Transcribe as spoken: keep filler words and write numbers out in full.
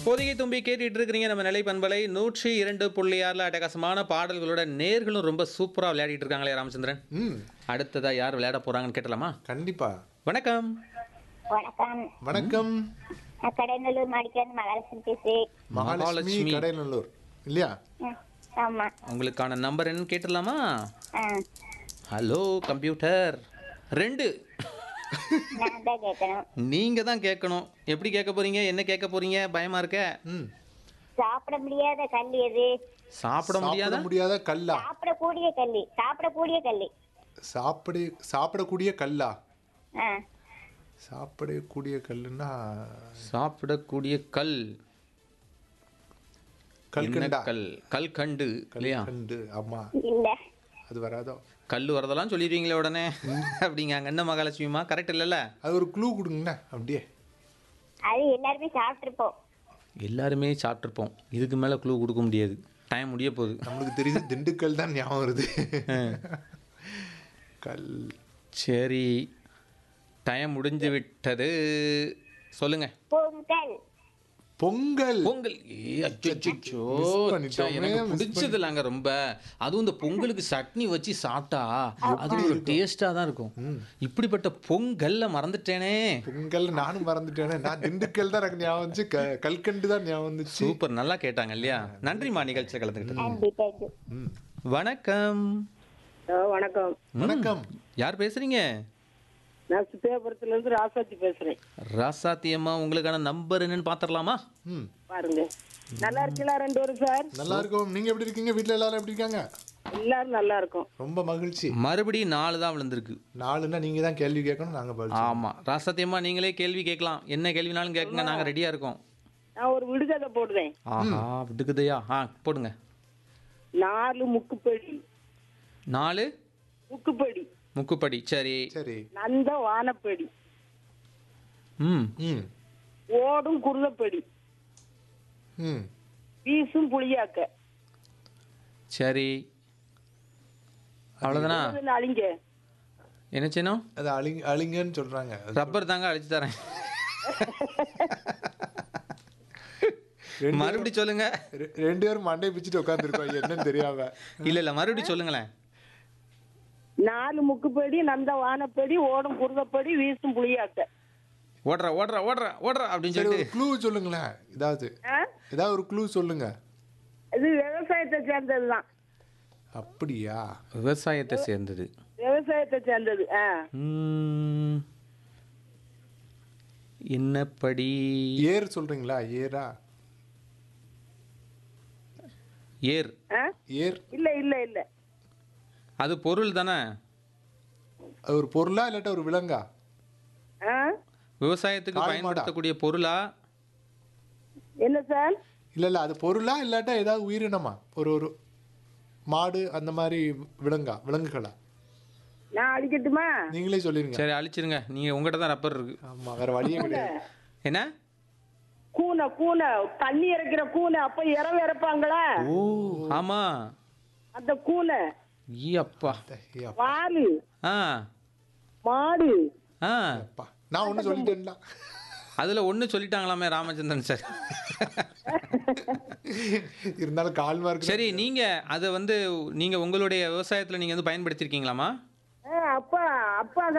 பொதிகை தும்பி கேட்டுட்டு இருக்கிறீங்க நம்ம நிலை பண்பலை நூற்றி இரண்டு புள்ளி ஆறுல அட்டகாசமான பாடல்களோட நேர்களும் ரொம்ப சூப்பரா விளையாடிட்டு இருக்காங்களே ராமச்சந்திரன். ம் அடுத்ததா யார் விளையாட போறாங்கன்னு கேட்டலாமா? கண்டிப்பா. வணக்கம். வணக்கம். வணக்கம். நான் கடைநல்லூர் மாடிக்கேன் மகாலட்சுமி பேசுறேன். மகாலட்சுமி மகாலட்சுமி. கடைநல்லூர் இல்லையா? ம், ஆமா. உங்களுக்கான நம்பர் என்னன்னு கேட்டலாமா? ஆ, ஹலோ கம்ப்யூட்டர். ரெண்டு. நான் தான் கேட்கணும். நீங்க தான் கேட்கணும். எப்படி கேட்க போறீங்க? என்ன கேட்க போறீங்க? பயமா இருக்க? ம் சாப்பிட முடியாத கல் எது? சாப்பிட முடியாத சாப்பிட முடியாத கல்லா? சாப்பிடக்கூடிய கல்லி. சாப்பிடக்கூடிய கல்லி. சாப்பிட சாப்பிடக்கூடிய கல்லா? ஆ, சாப்பிடக்கூடிய கல்லுன்னா சாப்பிடக்கூடிய கல். என்ன கல்கண்டா? கல்? கல்கண்டு இல்லையா? கல்கண்டு. ஆமா, இல்ல. அது வராதோ? கல் வரதெல்லாம் சொல்லிடுவீங்களே உடனே. அப்படிங்க என்ன மகாலட்சுமிமா கரெக்ட் இல்லைல்ல? அது ஒரு க்ளூ கொடுங்கண்ணா அப்படியே. அது எல்லாருமே சாப்பிட்டுருப்போம். எல்லாருமே சாப்பிட்ருப்போம். இதுக்கு மேலே க்ளூ கொடுக்க முடியாது. டைம் முடிய போகுது. நம்மளுக்கு தெரியுது திண்டுக்கல் தான் ஞாபகம் வருது. கல். சரி, டைம் முடிஞ்சு விட்டது. சொல்லுங்க. பொங்கல். பொங்கல். பொங்கல். ஏ அச்சோ, Miss பண்ணிட்டோமே, எனக்கு miss பிடிச்சது இல்லைங்க ரொம்ப. அதுவும் இந்த பொங்கலுக்கு சட்னி வச்சு சாப்பிட்டா அது ஒரு டேஸ்டாக தான் இருக்கும். இப்படிப்பட்ட பொங்கல்ல மறந்துட்டேனே. பொங்கல் நானும் மறந்துட்டேனே. நான் திண்டுக்கல் தான் எனக்கு ஞாபகம் வந்துச்சு. க- கல்கண்டு தான் ஞாபகம் வந்துச்சு. சூப்பர், நல்லா கேட்டாங்க இல்லையா? நன்றிம்மா நிகழ்ச்சியில் கலந்துக்கிட்டு. நன்றி, தேங்க்யூ. ம். வணக்கம். வணக்கம். வணக்கம். யார் பேசுறீங்க? நான் சுத்தியாபுரத்துல இருந்து ராசாத்தி பேசுறேன். ராசாத்தி அம்மா, உங்களுக்கான நம்பர் என்னன்னு பாத்திரலாமா? ம் பாருங்க, நல்லா இருக்கீங்களா ரெண்டு பேரும் சார்? நல்லா இருக்கும். நீங்க எப்படி இருக்கீங்க? வீட்ல எல்லாரும் எப்படி இருக்காங்க? எல்லாரும் நல்லா இருக்கும். ரொம்ப மகிழ்ச்சி. மறுபடியும் நாலு தான் விழுந்திருக்கு. நாலுன்னா நீங்க தான் கேள்வி கேட்கணும், நாங்க பதில் சொல்லணும். ஆமா, ராசாத்தி அம்மா நீங்களே கேள்வி கேட்கலாம். என்ன கேள்வினாலும் கேட்குங்க, நாங்க ரெடியா இருக்கோம். நான் ஒரு விடுகதை போடுறேன். ஆஹா, விட்டுக்குதையா? ஆ போடுங்க. நாலு முக்குப்படி. நாலு முக்குப்படி. முக்குப்படி. சரி. சரி. நந்த வானப்படி. ம் ம் ஓடும் குருதப்படி. ம் வீசும் புளியாக்க. சரி, அவ்வளோதானா? இதுல அழிங்க. என்ன செய்யணும்? அது அழிங்க அழிங்கன்னு சொல்றாங்க. அது ரப்பர் தாங்க அழிச்சு தரேன். ரெண்டு மறுபடியும் சொல்லுங்க. ரெ- ரெண்டு பேரும் மண்டையை பிச்சுட்டு உட்காந்துருக்கோம் என்னன்னு தெரியாம. இல்ல இல்ல மறுபடியும் சொல்லுங்களேன். நாலு முக்குப்படி, நந்த வானப்படி, ஓடும் குருதப்படி, வீசும் புளியாக்க. ஓடுற ஓடுற ஓடுற ஓடுற அப்படின்னு சரி, ஒரு சொல்லிட்டு. க்ளூ சொல்லுங்களேன். ஏதாவது ஆ? ஏதாவது ஒரு க்ளூ சொல்லுங்க. இது விவசாயத்தை சேர்ந்ததுதான். அப்படியா? விவசாயத்தை சேர்ந்தது. விவசாயத்தை சேர்ந்தது. ஆ. ம். என்னப்படி? ஏர் சொல்றீங்களா? ஏரா? ஏர். ஆ? ஏர் இல்ல இல்ல இல்ல. அது பொருள் தானே? அது ஒரு பொருளா இல்லாட்ட ஒரு விலங்கா? ஆ? விவசாயத்துக்கு காளை மாடா? பயன்படுத்தக்கூடிய பொருளா? என்ன சார்? இல்ல இல்ல அது பொருளா இல்லாட்டா ஏதாவது உயிரினமா? ஒரு ஒரு மாடு அந்த மாதிரி விலங்கா? விலங்குகளா? நான் அழிக்கட்டுமா? நீங்களே சொல்லிருங்க. சரி அழிச்சிருங்க. நீங்க உங்ககிட்ட தான் ரப்பர் இருக்கு. ஆமா, வேற வழியே கிடையாது. என்ன? கூனை கூனை தண்ணி இறக்கிற கூனை. அப்ப இரவு இறப்பாங்களா? ஓ ஆமா. அந்த கூனை. ஈ அப்பா. ஏய் அப்பா, வாலு. ஆ மாடு. ஆ அப்பா. நான் ஒண்ணு சொல்லிட்டேன்ல. அதுல ஒண்ணு சொல்லிட்டாங்களாமே ராமச்சந்திரன் சார். இருந்தாலும் கால் மார்க். சரி, நீங்க அதை வந்து நீங்க உங்களுடைய விவசாயத்துல நீங்க வந்து பயன்படுத்திருக்கீங்களாமா? ஆ, அப்பா அப்பா